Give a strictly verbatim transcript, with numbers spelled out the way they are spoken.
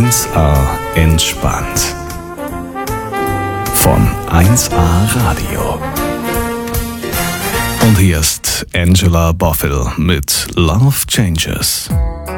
eins A entspannt. Von eins A Radio. Und hier ist Angela Bofill mit Love Changes.